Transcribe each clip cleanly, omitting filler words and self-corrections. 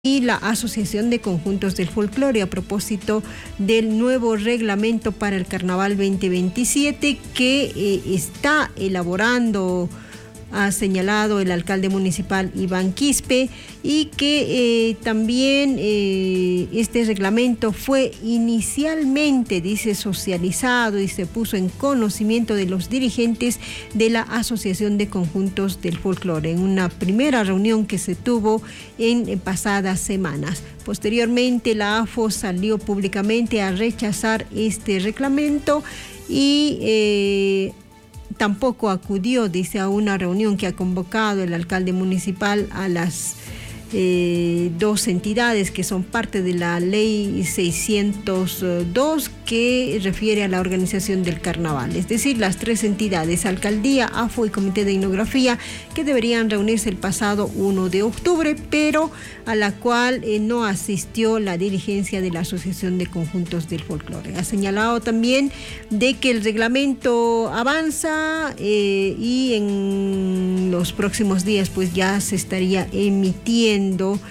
y la Asociación de Conjuntos del Folclore a propósito del nuevo reglamento para el Carnaval 2027 que está elaborando, ha señalado el alcalde municipal Iván Quispe, y que también este reglamento fue inicialmente, dice, socializado y se puso en conocimiento de los dirigentes de la Asociación de Conjuntos del Folclore en una primera reunión que se tuvo en pasadas semanas. Posteriormente, la AFO salió públicamente a rechazar este reglamento y tampoco acudió, dice, a una reunión que ha convocado el alcalde municipal a las dos entidades que son parte de la ley 602 que refiere a la organización del carnaval, es decir, las tres entidades, alcaldía, AFO y comité de etnografía, que deberían reunirse el pasado 1 de octubre, pero a la cual no asistió la dirigencia de la Asociación de Conjuntos del Folclore. Ha señalado también de que el reglamento avanza y en los próximos días pues ya se estaría emitiendo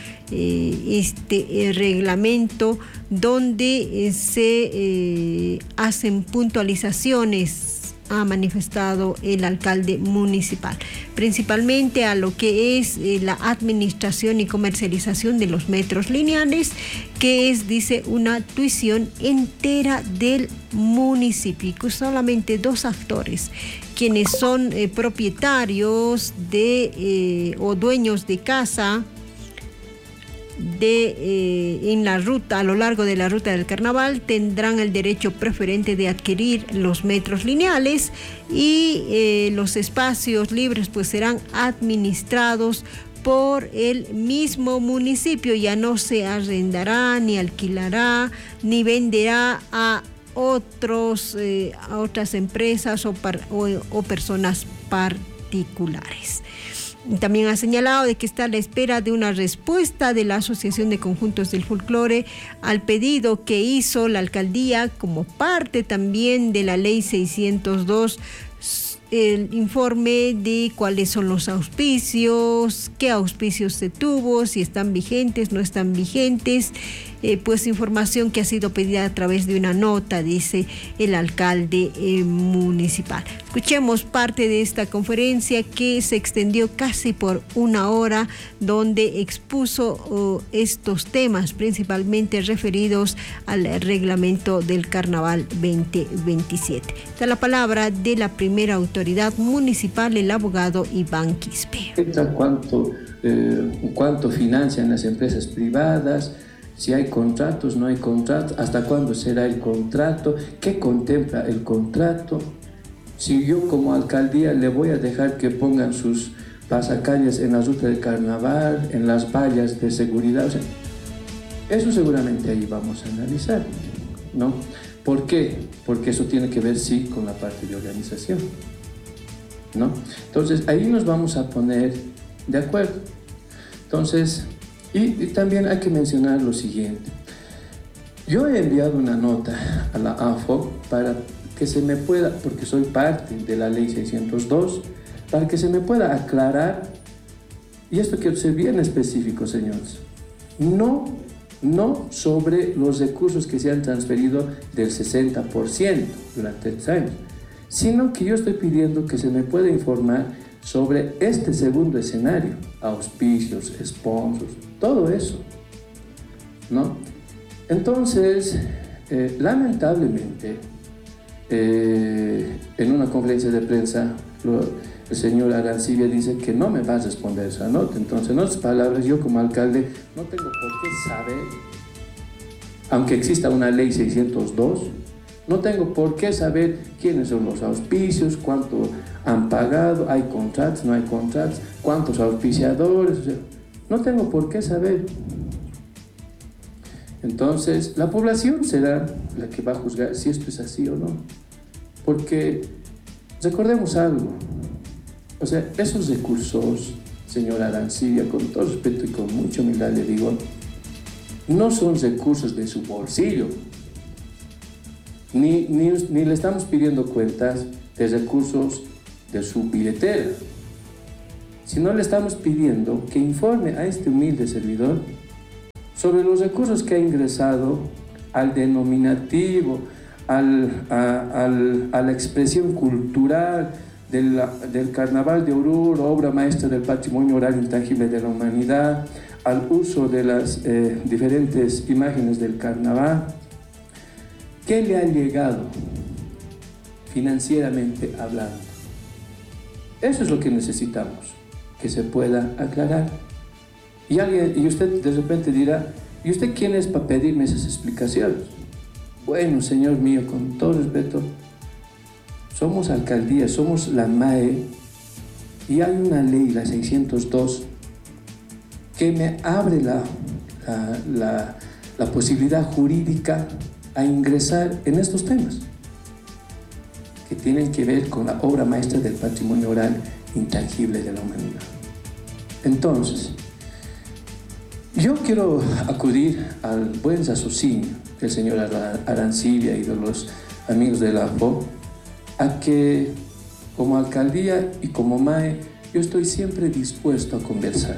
este reglamento donde se hacen puntualizaciones, ha manifestado el alcalde municipal, principalmente a lo que es la administración y comercialización de los metros lineales, que es, dice, una tuición entera del municipio, y solamente dos actores, quienes son propietarios de o dueños de casa en la ruta, a lo largo de la ruta del carnaval, tendrán el derecho preferente de adquirir los metros lineales, y los espacios libres pues serán administrados por el mismo municipio. Ya no se arrendará, ni alquilará, ni venderá a otras empresas o personas particulares. También ha señalado de que está a la espera de una respuesta de la Asociación de Conjuntos del Folclore al pedido que hizo la alcaldía como parte también de la ley 602, el informe de cuáles son los auspicios, qué auspicios se tuvo, si están vigentes, no están vigentes, pues información que ha sido pedida a través de una nota, dice el alcalde municipal. Escuchemos parte de esta conferencia que se extendió casi por una hora, donde expuso estos temas principalmente referidos al reglamento del Carnaval 2027. Está la palabra de la primera autoridad municipal, el abogado Iván Quispe. ¿Cuánto financian las empresas privadas? Si hay contratos, no hay contratos, hasta cuándo será el contrato, qué contempla el contrato. Si yo como alcaldía le voy a dejar que pongan sus pasacalles en la ruta del carnaval, en las vallas de seguridad, o sea, eso seguramente ahí vamos a analizar, ¿no? ¿Por qué? Porque eso tiene que ver, sí, con la parte de organización, ¿no? Entonces ahí nos vamos a poner de acuerdo. Entonces, y también hay que mencionar lo siguiente. Yo he enviado una nota a la AFO para que se me pueda, porque soy parte de la ley 602, para que se me pueda aclarar, y esto quiero ser bien específico, señores, no sobre los recursos que se han transferido del 60% durante 3 años, sino que yo estoy pidiendo que se me pueda informar sobre este segundo escenario, auspicios, sponsors, todo eso, ¿no? Entonces, lamentablemente, en una conferencia de prensa, el señor Arancibia dice que no me va a responder esa nota. Entonces, en otras palabras, yo como alcalde no tengo por qué saber, aunque exista una ley 602, no tengo por qué saber quiénes son los auspicios, cuánto han pagado, hay contratos, no hay contratos, cuántos auspiciadores, o sea, no tengo por qué saber. Entonces, la población será la que va a juzgar si esto es así o no. Porque recordemos algo, o sea, esos recursos, señor Arancibia, con todo respeto y con mucha humildad le digo, no son recursos de su bolsillo. Ni le estamos pidiendo cuentas de recursos de su billetera, sino le estamos pidiendo que informe a este humilde servidor sobre los recursos que ha ingresado al denominativo, a la expresión cultural del Carnaval de Oruro, obra maestra del patrimonio oral intangible de la humanidad, al uso de las diferentes imágenes del carnaval. ¿Qué le ha llegado financieramente hablando? Eso es lo que necesitamos, que se pueda aclarar. Y usted de repente dirá, ¿y usted quién es para pedirme esas explicaciones? Bueno, señor mío, con todo respeto, somos alcaldía, somos la MAE, y hay una ley, la 602, que me abre la posibilidad jurídica a ingresar en estos temas que tienen que ver con la obra maestra del patrimonio oral intangible de la humanidad. Entonces, yo quiero acudir al buen raciocinio del señor Arancibia y de los amigos de la AFO, a que como alcaldía y como MAE yo estoy siempre dispuesto a conversar.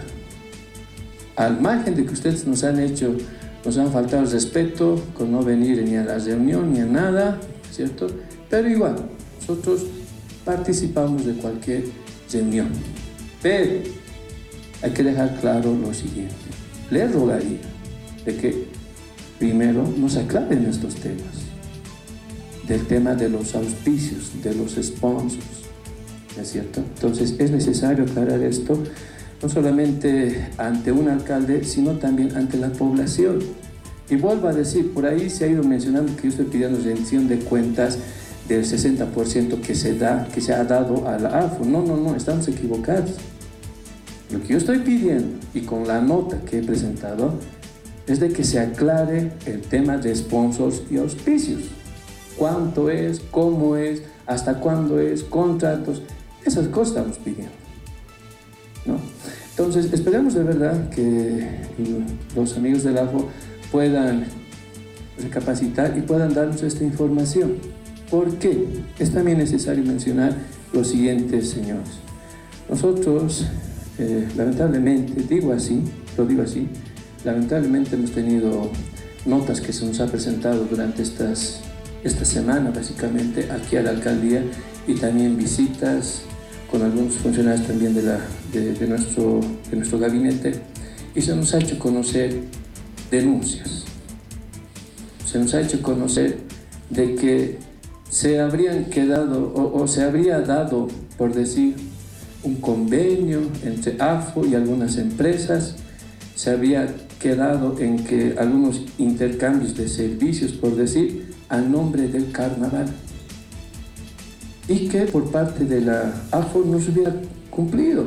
Al margen de que ustedes nos han faltado el respeto con no venir ni a la reunión ni a nada, ¿cierto? Pero igual, nosotros participamos de cualquier reunión. Pero hay que dejar claro lo siguiente. Les rogaría de que primero nos aclaren estos temas. Del tema de los auspicios, de los sponsors, ¿no es cierto? Entonces es necesario aclarar esto, no solamente ante un alcalde, sino también ante la población. Y vuelvo a decir, por ahí se ha ido mencionando que yo estoy pidiendo rendición de cuentas del 60% que se ha dado a la AFO. No, estamos equivocados. Lo que yo estoy pidiendo, y con la nota que he presentado, es de que se aclare el tema de sponsors y auspicios. ¿Cuánto es? ¿Cómo es? ¿Hasta cuándo es? ¿Contratos? Esas cosas estamos pidiendo, ¿no? Entonces, esperemos de verdad que los amigos del AFO puedan recapacitar y puedan darnos esta información. ¿Por qué? Es también necesario mencionar lo siguiente, señores. Nosotros, lamentablemente, lo digo así, lamentablemente hemos tenido notas que se nos ha presentado durante esta semana, básicamente, aquí a la alcaldía, y también visitas con algunos funcionarios también de nuestro gabinete, y se nos ha hecho conocer denuncias. Se nos ha hecho conocer de que se habrían quedado o se habría dado, por decir, un convenio entre AFO y algunas empresas. Se había quedado en que algunos intercambios de servicios, por decir, a nombre del carnaval, y que por parte de la AFO no se hubiera cumplido,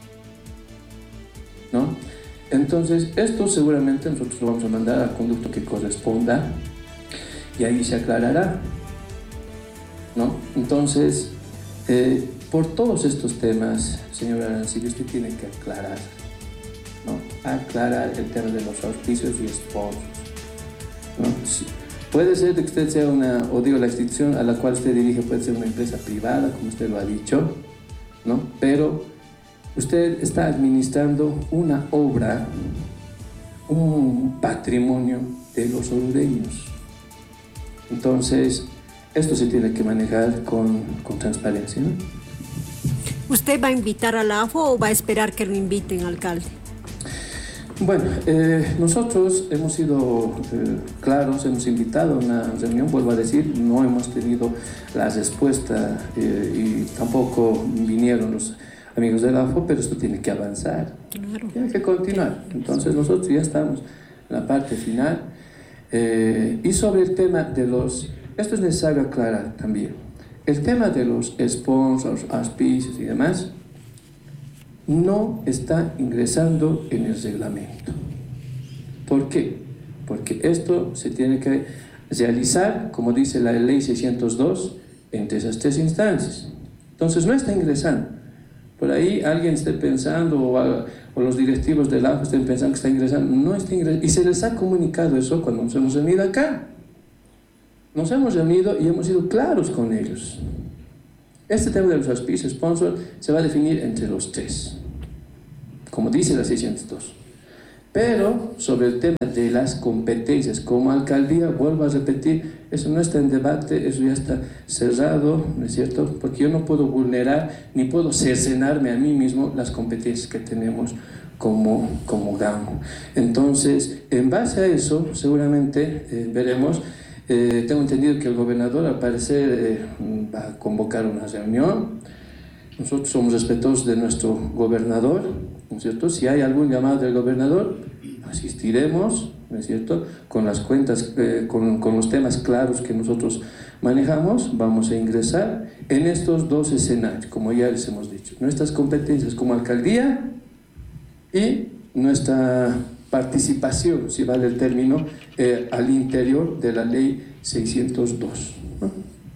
¿no? Entonces, esto seguramente nosotros lo vamos a mandar al conducto que corresponda y ahí se aclarará, ¿no? Entonces, por todos estos temas, señora Arancibia, usted tiene que aclarar, ¿no? Aclarar el tema de los auspicios y sponsors, ¿no? Puede ser que usted sea la institución a la cual usted dirige puede ser una empresa privada, como usted lo ha dicho, ¿no? Pero usted está administrando una obra, un patrimonio de los orureños. Entonces, esto se tiene que manejar con transparencia, ¿no? ¿Usted va a invitar a la AFO o va a esperar que lo inviten, alcalde? Bueno, nosotros hemos sido claros, hemos invitado a una reunión, vuelvo a decir, no hemos tenido la respuesta y tampoco vinieron los amigos de la AFO, pero esto tiene que avanzar, claro. Tiene que continuar. Entonces nosotros ya estamos en la parte final. Y sobre el tema esto es necesario aclarar también, el tema de los sponsors, auspicios y demás, no está ingresando en el reglamento. ¿Por qué? Porque esto se tiene que realizar, como dice la ley 602, entre esas tres instancias. Entonces no está ingresando. Por ahí alguien esté pensando o los directivos del AFO estén pensando que está ingresando. No está ingresando. Y se les ha comunicado eso cuando nos hemos reunido acá. Nos hemos reunido y hemos sido claros con ellos. Este tema de los auspicios, sponsor, se va a definir entre los tres, como dice la 602. Pero sobre el tema de las competencias como alcaldía, vuelvo a repetir, eso no está en debate, eso ya está cerrado, ¿no es cierto? Porque yo no puedo vulnerar ni puedo cercenarme a mí mismo las competencias que tenemos como GAMO. Entonces, en base a eso, seguramente veremos. Tengo entendido que el gobernador, al parecer, va a convocar una reunión. Nosotros somos respetuosos de nuestro gobernador, ¿no es cierto? Si hay algún llamado del gobernador, asistiremos, ¿no es cierto? Con las cuentas, con los temas claros que nosotros manejamos, vamos a ingresar en estos dos escenarios, como ya les hemos dicho. Nuestras competencias como alcaldía y nuestra participación, si vale el término, al interior de la ley 602, ¿no?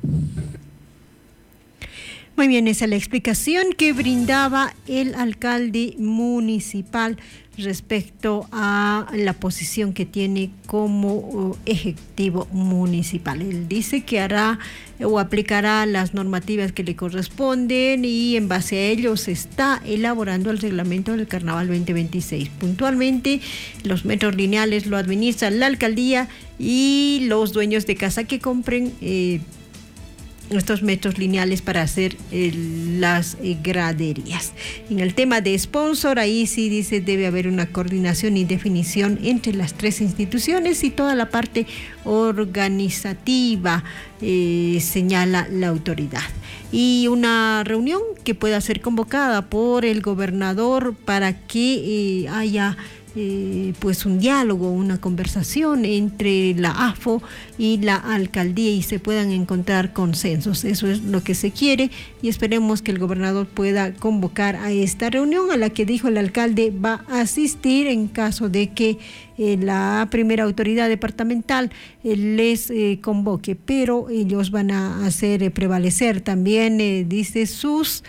Muy bien, esa es la explicación que brindaba el alcalde municipal respecto a la posición que tiene como ejecutivo municipal. Él dice que hará o aplicará las normativas que le corresponden y en base a ello se está elaborando el reglamento del Carnaval 2026. Puntualmente, los metros lineales lo administra la alcaldía y los dueños de casa que compren estos metros lineales para hacer las graderías. En el tema de sponsor, ahí sí dice debe haber una coordinación y definición entre las tres instituciones y toda la parte organizativa, señala la autoridad. Y una reunión que pueda ser convocada por el gobernador para que haya pues un diálogo, una conversación entre la AFO y la alcaldía y se puedan encontrar consensos. Eso es lo que se quiere y esperemos que el gobernador pueda convocar a esta reunión a la que dijo el alcalde va a asistir en caso de que la primera autoridad departamental les convoque, pero ellos van a hacer prevalecer también, dice, sus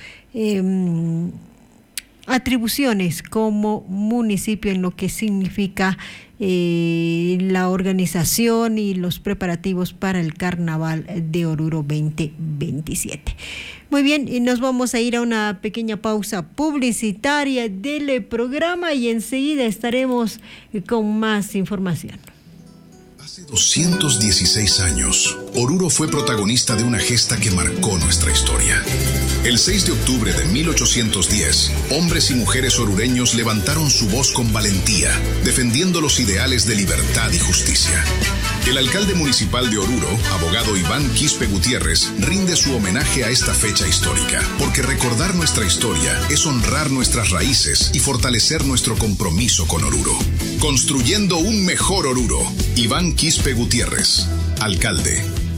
atribuciones como municipio en lo que significa la organización y los preparativos para el Carnaval de Oruro 2027. Muy bien, y nos vamos a ir a una pequeña pausa publicitaria del programa y enseguida estaremos con más información. Hace 216 años, Oruro fue protagonista de una gesta que marcó nuestra historia. El 6 de octubre de 1810, hombres y mujeres orureños levantaron su voz con valentía, defendiendo los ideales de libertad y justicia. El alcalde municipal de Oruro, abogado Iván Quispe Gutiérrez, rinde su homenaje a esta fecha histórica, porque recordar nuestra historia es honrar nuestras raíces y fortalecer nuestro compromiso con Oruro. Construyendo un mejor Oruro. Iván Quispe Gutiérrez, alcalde.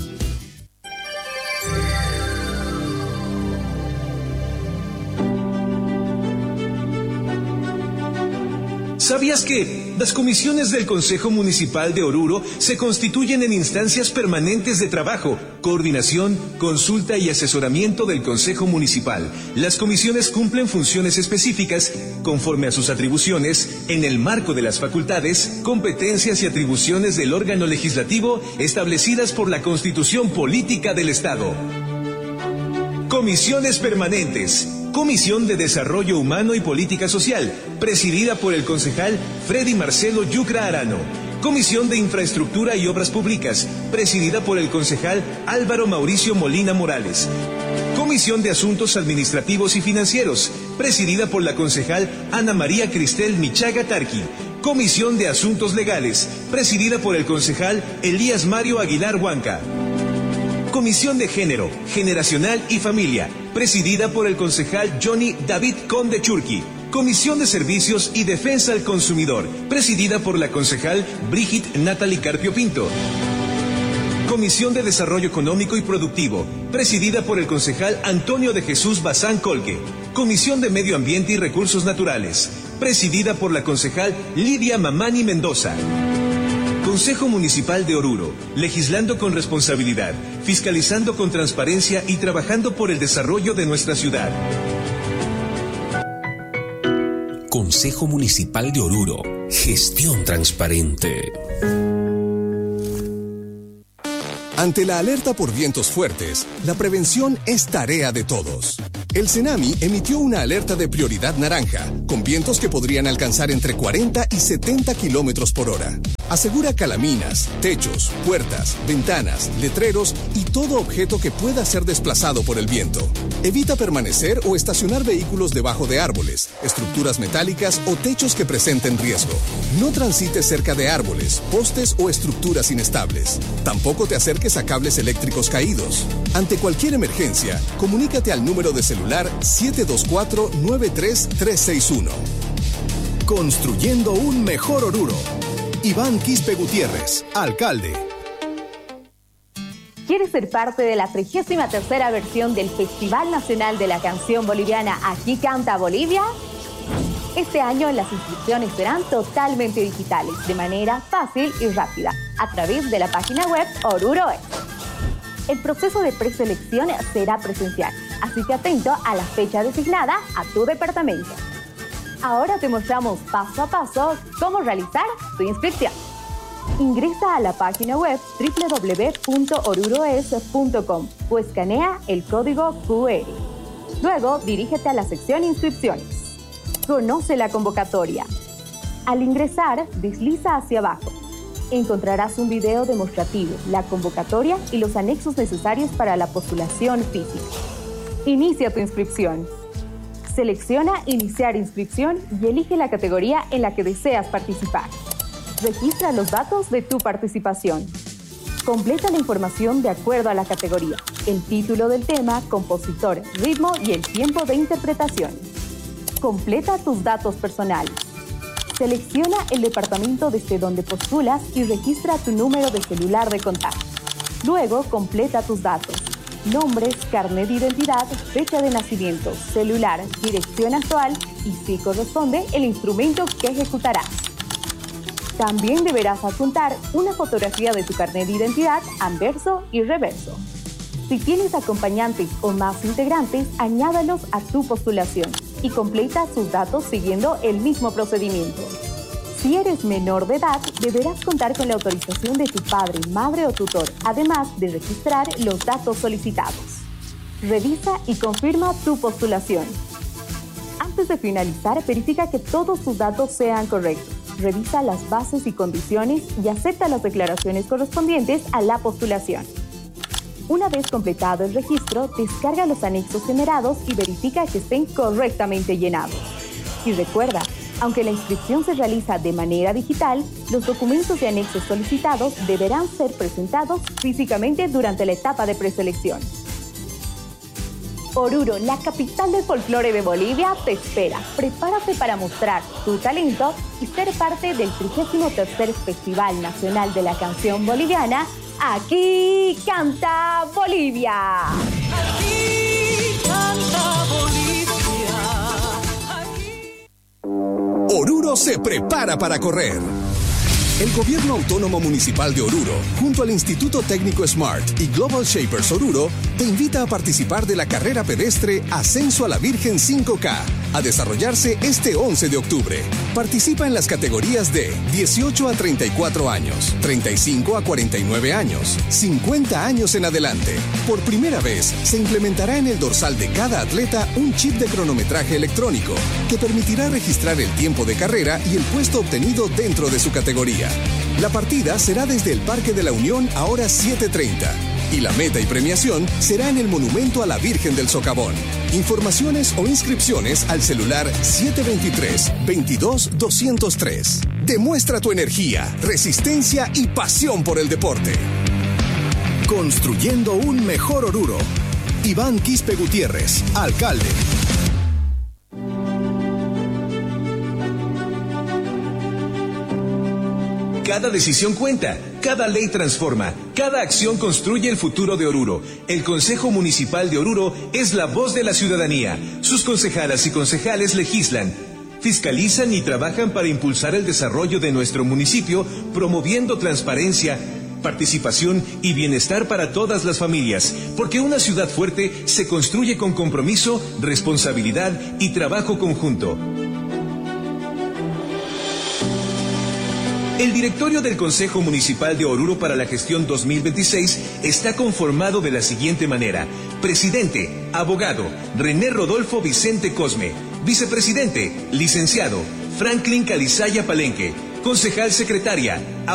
¿Sabías que las comisiones del Consejo Municipal de Oruro se constituyen en instancias permanentes de trabajo, coordinación, consulta y asesoramiento del Consejo Municipal? Las comisiones cumplen funciones específicas conforme a sus atribuciones en el marco de las facultades, competencias y atribuciones del órgano legislativo establecidas por la Constitución Política del Estado. Comisiones permanentes. Comisión de Desarrollo Humano y Política Social, presidida por el concejal Freddy Marcelo Yucra Arano. Comisión de Infraestructura y Obras Públicas, presidida por el concejal Álvaro Mauricio Molina Morales. Comisión de Asuntos Administrativos y Financieros, presidida por la concejal Ana María Cristel Michaga Tarqui. Comisión de Asuntos Legales, presidida por el concejal Elías Mario Aguilar Huanca. Comisión de Género, Generacional y Familia, presidida por el concejal Johnny David Conde Churqui. Comisión de Servicios y Defensa al Consumidor, presidida por la concejal Brigitte Natalie Carpio Pinto. Comisión de Desarrollo Económico y Productivo, presidida por el concejal Antonio de Jesús Bazán Colque. Comisión de Medio Ambiente y Recursos Naturales, presidida por la concejal Lidia Mamani Mendoza. Consejo Municipal de Oruro, legislando con responsabilidad, fiscalizando con transparencia y trabajando por el desarrollo de nuestra ciudad. Consejo Municipal de Oruro, gestión transparente. Ante la alerta por vientos fuertes, la prevención es tarea de todos. El Cenami emitió una alerta de prioridad naranja, con vientos que podrían alcanzar entre 40 y 70 kilómetros por hora. Asegura calaminas, techos, puertas, ventanas, letreros y todo objeto que pueda ser desplazado por el viento. Evita permanecer o estacionar vehículos debajo de árboles, estructuras metálicas o techos que presenten riesgo. No transites cerca de árboles, postes o estructuras inestables. Tampoco te acerques a cables eléctricos caídos. Ante cualquier emergencia, comunícate al número de celular 724-93361. Construyendo un mejor Oruro. Iván Quispe Gutiérrez, alcalde. ¿Quieres ser parte de la 33ª versión del Festival Nacional de la Canción Boliviana Aquí Canta Bolivia? Este año las inscripciones serán totalmente digitales, de manera fácil y rápida, a través de la página web Oruro.es. El proceso de preselección será presencial, así que atento a la fecha designada a tu departamento. Ahora te mostramos paso a paso cómo realizar tu inscripción. Ingresa a la página web www.oruroes.com o escanea el código QR. Luego, dirígete a la sección Inscripciones. Conoce la convocatoria. Al ingresar, desliza hacia abajo. Encontrarás un video demostrativo, la convocatoria y los anexos necesarios para la postulación física. Inicia tu inscripción. Selecciona Iniciar inscripción y elige la categoría en la que deseas participar. Registra los datos de tu participación. Completa la información de acuerdo a la categoría, el título del tema, compositor, ritmo y el tiempo de interpretación. Completa tus datos personales. Selecciona el departamento desde donde postulas y registra tu número de celular de contacto. Luego, completa tus datos: nombres, carnet de identidad, fecha de nacimiento, celular, dirección actual y, si corresponde, el instrumento que ejecutarás. También deberás adjuntar una fotografía de tu carnet de identidad, anverso y reverso. Si tienes acompañantes o más integrantes, añádalos a tu postulación y completa sus datos siguiendo el mismo procedimiento. Si eres menor de edad, deberás contar con la autorización de tu padre, madre o tutor, además de registrar los datos solicitados. Revisa y confirma tu postulación. Antes de finalizar, verifica que todos tus datos sean correctos. Revisa las bases y condiciones y acepta las declaraciones correspondientes a la postulación. Una vez completado el registro, descarga los anexos generados y verifica que estén correctamente llenados. Y recuerda, aunque la inscripción se realiza de manera digital, los documentos y anexos solicitados deberán ser presentados físicamente durante la etapa de preselección. Oruro, la capital del folclore de Bolivia, te espera. Prepárate para mostrar tu talento y ser parte del 33º Festival Nacional de la Canción Boliviana Aquí Canta Bolivia. Aquí canta Bolivia. Oruro se prepara para correr. El Gobierno Autónomo Municipal de Oruro, junto al Instituto Técnico Smart y Global Shapers Oruro, te invita a participar de la carrera pedestre Ascenso a la Virgen 5K, a desarrollarse este 11 de octubre. Participa en las categorías de 18 a 34 años, 35 a 49 años, 50 años en adelante. Por primera vez, se implementará en el dorsal de cada atleta un chip de cronometraje electrónico que permitirá registrar el tiempo de carrera y el puesto obtenido dentro de su categoría. La partida será desde el Parque de la Unión a horas 7:30 y la meta y premiación será en el Monumento a la Virgen del Socavón. Informaciones o inscripciones al celular 723-22-203. Demuestra tu energía, resistencia y pasión por el deporte. Construyendo un mejor Oruro. Iván Quispe Gutiérrez, alcalde. Cada decisión cuenta, cada ley transforma, cada acción construye el futuro de Oruro. El Consejo Municipal de Oruro es la voz de la ciudadanía. Sus concejalas y concejales legislan, fiscalizan y trabajan para impulsar el desarrollo de nuestro municipio, promoviendo transparencia, participación y bienestar para todas las familias, porque una ciudad fuerte se construye con compromiso, responsabilidad y trabajo conjunto. El directorio del Consejo Municipal de Oruro para la gestión 2026 está conformado de la siguiente manera: presidente, Abogado, René Rodolfo Vicente Cosme. Vicepresidente, licenciado, Franklin Calizaya Palenque. Concejal secretaria,